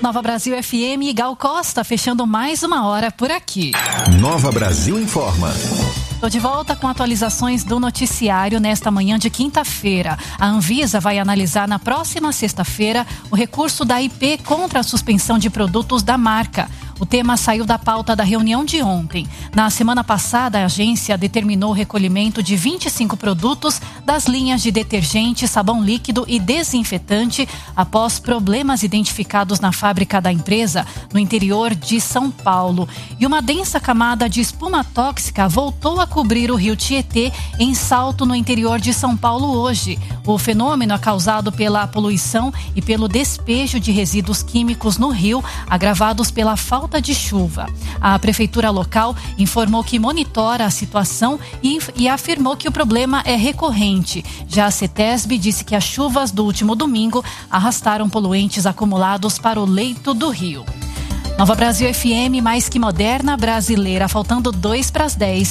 Nova Brasil FM e Gal Costa fechando mais uma hora por aqui. Nova Brasil informa. Estou de volta com atualizações do noticiário nesta manhã de quinta-feira. A Anvisa vai analisar na próxima sexta-feira o recurso da IP contra a suspensão de produtos da marca. O tema saiu da pauta da reunião de ontem. Na semana passada, a agência determinou o recolhimento de 25 produtos das linhas de detergente, sabão líquido e desinfetante após problemas identificados na fábrica da empresa no interior de São Paulo. E uma densa camada de espuma tóxica voltou a cobrir o rio Tietê em Salto, no interior de São Paulo hoje. O fenômeno é causado pela poluição e pelo despejo de resíduos químicos no rio, agravados pela falta de chuva. A prefeitura local informou que monitora a situação e afirmou que o problema é recorrente. Já a CETESB disse que as chuvas do último domingo arrastaram poluentes acumulados para o leito do rio. Nova Brasil FM, mais que moderna, brasileira, faltando 2:10.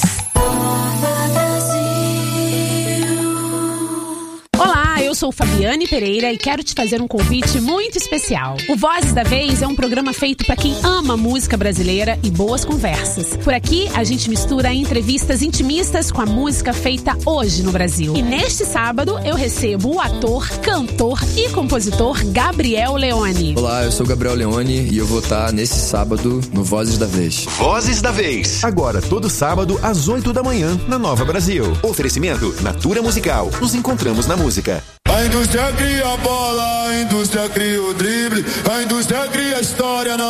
Eu sou Fabiane Pereira e quero te fazer um convite muito especial. O Vozes da Vez é um programa feito para quem ama música brasileira e boas conversas. Por aqui, a gente mistura entrevistas intimistas com a música feita hoje no Brasil. E neste sábado, eu recebo o ator, cantor e compositor Gabriel Leone. Olá, eu sou Gabriel Leone e eu vou estar nesse sábado no Vozes da Vez. Vozes da Vez. Agora, todo sábado, às 8 da manhã, na Nova Brasil. Oferecimento Natura Musical. Nos encontramos na música. A indústria cria a bola, a indústria cria o drible, a indústria cria a história.